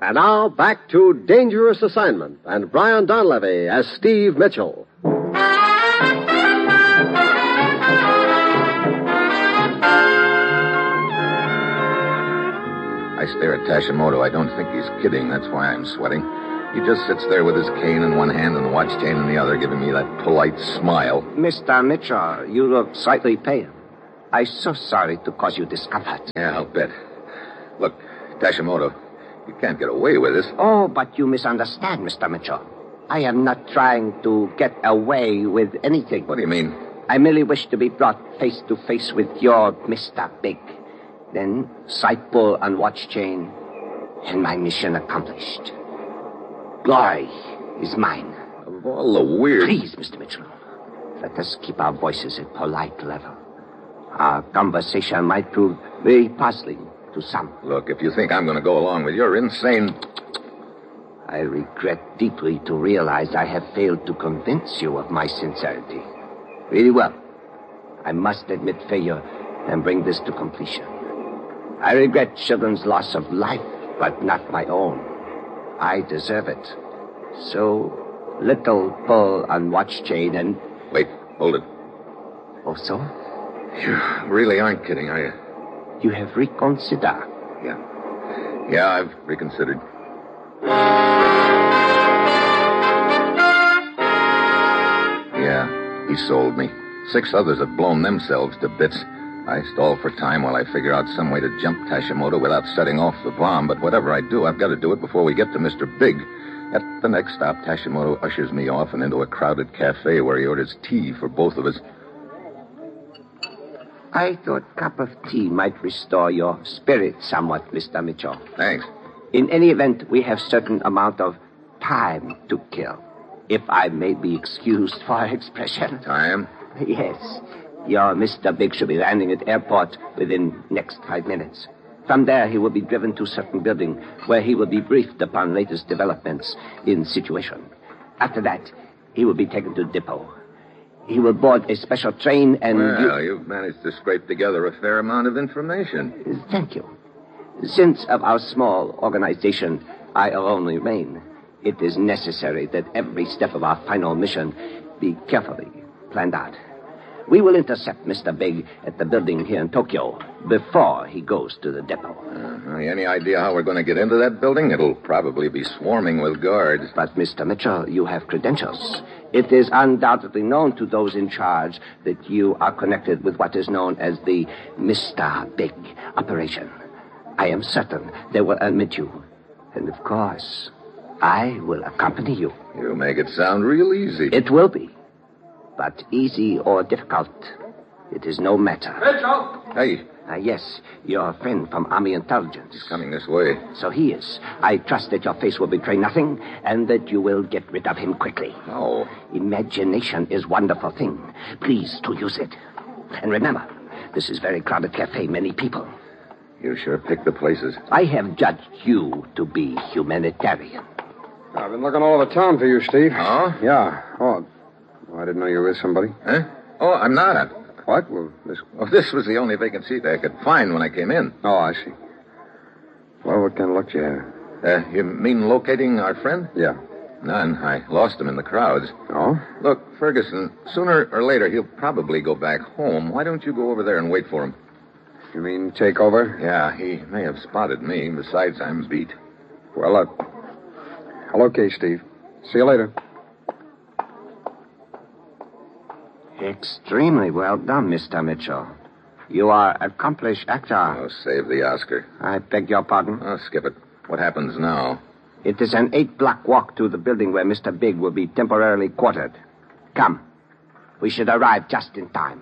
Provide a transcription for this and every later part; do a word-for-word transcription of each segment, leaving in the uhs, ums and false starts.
And now, back to Dangerous Assignment and Brian Donlevy as Steve Mitchell. I stare at Tashimoto. I don't think he's kidding. That's why I'm sweating. He just sits there with his cane in one hand and the watch chain in the other, giving me that polite smile. Mister Mitchell, you look slightly pale. I'm so sorry to cause you discomfort. Yeah, I'll bet. Look, Tashimoto, you can't get away with this. Oh, but you misunderstand, Mister Mitchell. I am not trying to get away with anything. What do you mean? I merely wish to be brought face to face with your Mister Big. Then, sight pull on watch chain, and my mission accomplished. Glory is mine. Of all the weird... Please, Mister Mitchell, let us keep our voices at polite level. Our conversation might prove very puzzling to some. Look, if you think I'm going to go along with your insane... I regret deeply to realize I have failed to convince you of my sincerity. Really well. I must admit failure and bring this to completion. I regret children's loss of life, but not my own. I deserve it. So, little pull on watch chain and... Wait, hold it. Oh, so? You really aren't kidding, are you? You have reconsidered. Yeah. Yeah, I've reconsidered. Yeah, he sold me. Six others have blown themselves to bits. I stall for time while I figure out some way to jump Tashimoto without setting off the bomb. But whatever I do, I've got to do it before we get to Mister Big. At the next stop, Tashimoto ushers me off and into a crowded cafe where he orders tea for both of us. I thought a cup of tea might restore your spirit somewhat, Mister Mitchell. Thanks. In any event, we have certain amount of time to kill. If I may be excused for expression. Time? Yes. Your Mister Big should be landing at airport within next five minutes. From there, he will be driven to certain building where he will be briefed upon latest developments in situation. After that, he will be taken to depot. He will board a special train and... Well, you... you've managed to scrape together a fair amount of information. Thank you. Since of our small organization, I alone remain, it is necessary that every step of our final mission be carefully planned out. We will intercept Mister Big at the building here in Tokyo before he goes to the depot. Uh, any idea how we're going to get into that building? It'll probably be swarming with guards. But, Mister Mitchell, you have credentials. It is undoubtedly known to those in charge that you are connected with what is known as the Mister Big operation. I am certain they will admit you. And, of course, I will accompany you. You make it sound real easy. It will be. But easy or difficult, it is no matter. Mitchell! Hey. Uh, yes, your friend from Army Intelligence. He's coming this way. So he is. I trust that your face will betray nothing and that you will get rid of him quickly. Oh. Imagination is a wonderful thing. Please to use it. And remember, this is very crowded cafe, many people. You sure picked the places. I have judged you to be humanitarian. I've been looking all over town for you, Steve. Oh? Yeah. Oh, I didn't know you were with somebody. Huh? Oh, I'm not. What? Well, this... Well, this was the only vacant seat I could find when I came in. Oh, I see. Well, what kind of luck do you have? Uh, you mean locating our friend? Yeah. None. I lost him in the crowds. Oh? Look, Ferguson, sooner or later he'll probably go back home. Why don't you go over there and wait for him? You mean take over? Yeah, he may have spotted me. Besides, I'm beat. Well, uh... Well, okay, Steve. See you later. Extremely well done, Mister Mitchell. You are an accomplished actor. Oh, save the Oscar. I beg your pardon? Oh, skip it. What happens now? It is an eight-block walk to the building where Mister Big will be temporarily quartered. Come. We should arrive just in time.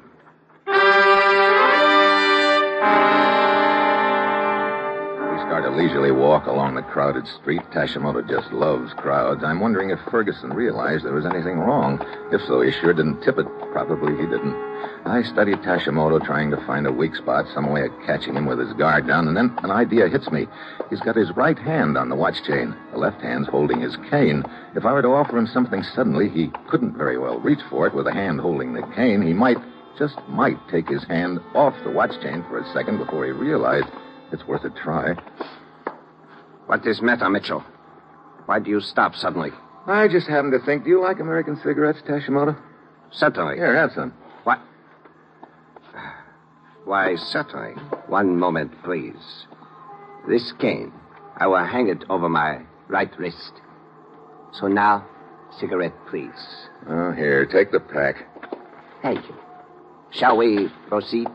We start a leisurely walk along the crowded street. Tashimoto just loves crowds. I'm wondering if Ferguson realized there was anything wrong. If so, he sure didn't tip it. Probably he didn't. I studied Tashimoto, trying to find a weak spot, some way of catching him with his guard down, and then an idea hits me. He's got his right hand on the watch chain. The left hand's holding his cane. If I were to offer him something suddenly, he couldn't very well reach for it with a hand holding the cane. He might, just might, take his hand off the watch chain for a second before he realized it's worth a try. What is matter, Mitchell? Why do you stop suddenly? I just happened to think, do you like American cigarettes, Tashimoto? Certainly. Here, have some. What? Why, certainly. One moment, please. This cane, I will hang it over my right wrist. So now, cigarette, please. Oh, here, take the pack. Thank you. Shall we proceed?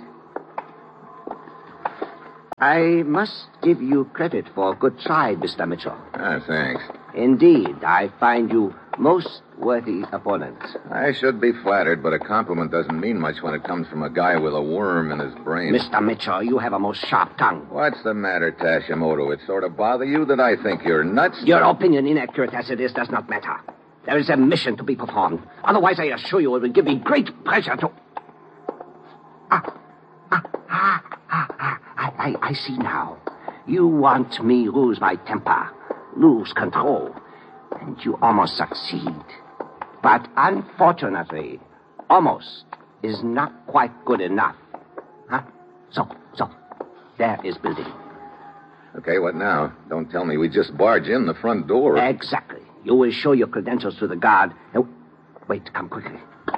I must give you credit for a good try, Mister Mitchell. Ah, thanks. Indeed, I find you most worthy opponent. I should be flattered, but a compliment doesn't mean much when it comes from a guy with a worm in his brain. Mister Mitchell, you have a most sharp tongue. What's the matter, Tashimoto? It sort of bother you that I think you're nuts? Your opinion, inaccurate as it is, does not matter. There is a mission to be performed. Otherwise, I assure you it will give me great pleasure to... Ah, ah, ah, ah, ah. I, I, I see now. You want me lose my temper, lose control, and you almost succeed. But unfortunately, almost is not quite good enough. Huh? So, so, there is building. Okay, what now? Don't tell me we just barge in the front door. Exactly. You will show your credentials to the guard. And... Wait, come quickly.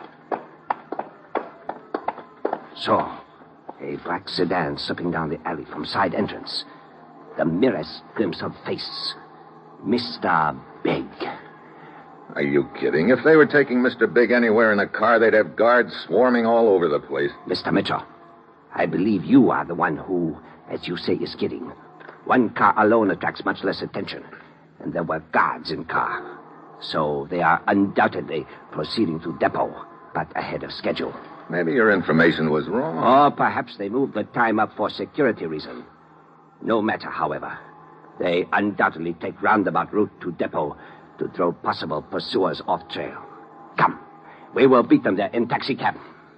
So, a black sedan slipping down the alley from side entrance. The merest glimpse of face. Mister Big. Are you kidding? If they were taking Mister Big anywhere in a car, they'd have guards swarming all over the place. Mister Mitchell, I believe you are the one who, as you say, is kidding. One car alone attracts much less attention. And there were guards in car. So they are undoubtedly proceeding to depot, but ahead of schedule. Maybe your information was wrong. Or perhaps they moved the time up for security reason. No matter, however. They undoubtedly take roundabout route to depot to throw possible pursuers off trail. Come, we will beat them there in taxicab.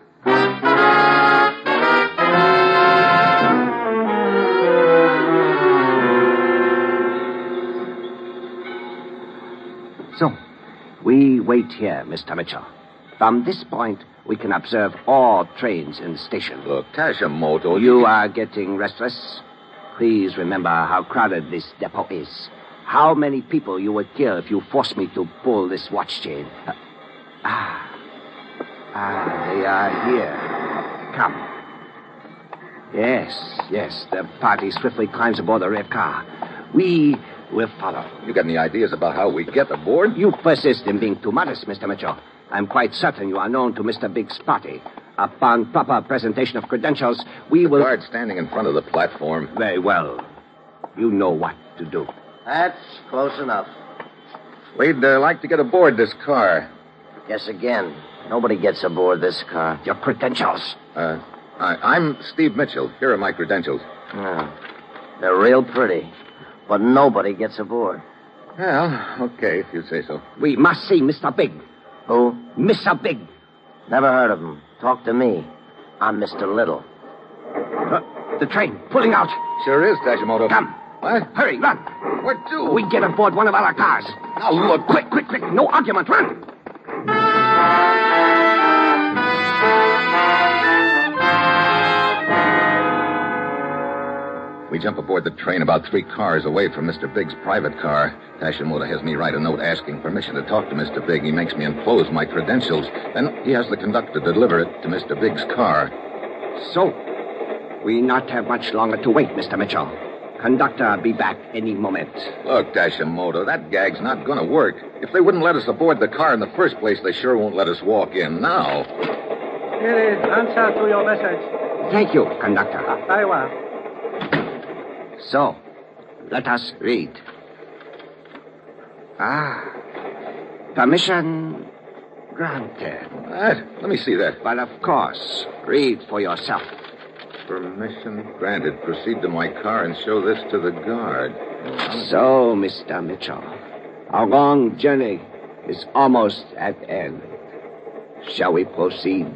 So, we wait here, Mister Mitchell. From this point, we can observe all trains in the station. Look, Tashimoto... You are getting restless? Please remember how crowded this depot is. How many people you would kill if you forced me to pull this watch chain. Uh, ah. Ah, they are here. Come. Yes, yes, the party swiftly climbs aboard the red car. We will follow. You got any ideas about how we get aboard? You persist in being too modest, Mister Mitchell. I'm quite certain you are known to Mister Big's party. Upon proper presentation of credentials, we the will... guard standing in front of the platform. Very well. You know what to do. That's close enough. We'd uh, like to get aboard this car. Guess again. Nobody gets aboard this car. Your credentials. Uh, I, I'm Steve Mitchell. Here are my credentials. Oh, they're real pretty. But nobody gets aboard. Well, okay, if you say so. We must see Mister Big. Who? Mister Big. Never heard of him. Talk to me. I'm Mister Little. Uh, the train, pulling out. Sure is, Tashimoto. Come. What? Hurry, run. Where to? We get aboard one of our cars. Now, look. Quick, quick, quick. No argument. Run. We jump aboard the train about three cars away from Mister Big's private car. Tashimoto has me write a note asking permission to talk to Mister Big. He makes me enclose my credentials. Then he has the conductor deliver it to Mister Big's car. So, we not have much longer to wait, Mister Mitchell. Conductor be back any moment. Look, Tashimoto, that gag's not going to work. If they wouldn't let us aboard the car in the first place, they sure won't let us walk in now. Here is answer to your message. Thank you, conductor. Very well. So, let us read. Ah, permission granted. What? Let me see that. But of course, read for yourself. Permission granted. Proceed to my car and show this to the guard. So, Mister Mitchell, our long journey is almost at end. Shall we proceed?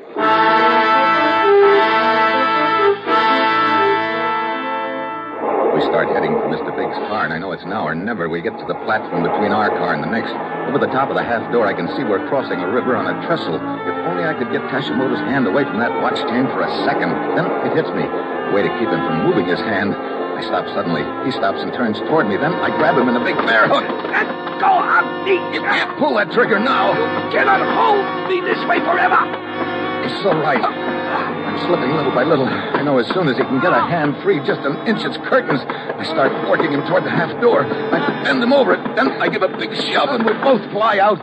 We start heading for Mister Big's car, and I know it's now or never. We get to the platform between our car and the next. Over the top of the half door, I can see we're crossing a river on a trestle. If only I could get Tashimoto's hand away from that watch chain for a second. Then it hits me. A way to keep him from moving his hand. I stop suddenly. He stops and turns toward me. Then I grab him in a big bear hug. Let go of me! You can't pull that trigger now. You cannot hold me this way forever! He's so right. I'm slipping little by little. I know as soon as he can get a hand free, just an inch, it's curtains. I start working him toward the half door. I bend him over it. Then I give a big shove, and we both fly out.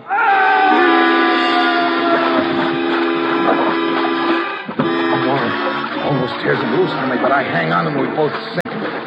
Water almost tears him loose on me, but I hang on and we both sink.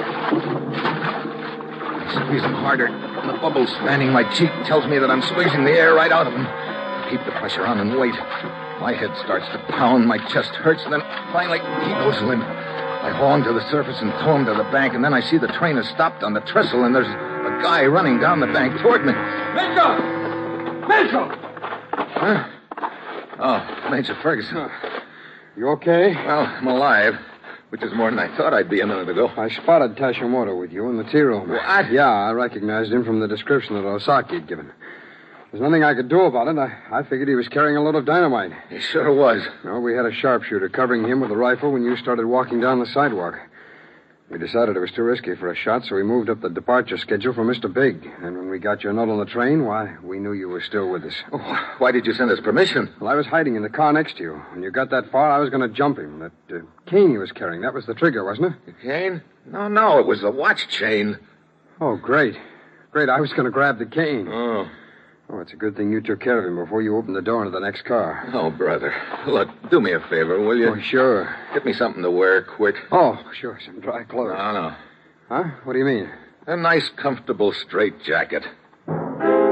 I squeeze him harder. The bubble spanning my cheek tells me that I'm squeezing the air right out of him. I keep the pressure on and wait. My head starts to pound, my chest hurts, and then finally he goes limp. I haul him to the surface and tow him to the bank, and then I see the train has stopped on the trestle, and there's a guy running down the bank toward me. Major! Major! Huh? Oh, Major Ferguson. You okay? Well, I'm alive, which is more than I thought I'd be a minute ago. I spotted Tashimoto with you in the tea room. What? Yeah, I recognized him from the description that Osaki had given. There's nothing I could do about it. I, I figured he was carrying a load of dynamite. He sure was. No, we had a sharpshooter covering him with a rifle when you started walking down the sidewalk. We decided it was too risky for a shot, so we moved up the departure schedule for Mister Big. And when we got your note on the train, why, we knew you were still with us. Oh, why did you send us permission? Well, I was hiding in the car next to you. When you got that far, I was going to jump him. That uh, cane he was carrying, that was the trigger, wasn't it? The cane? No, no, it was the watch chain. Oh, great. Great, I was going to grab the cane. Oh. Oh, it's a good thing you took care of him before you opened the door into the next car. Oh, brother. Look, do me a favor, will you? Oh, sure. Get me something to wear, quick. Oh, sure, some dry clothes. No, no. Huh? What do you mean? A nice, comfortable, straight jacket.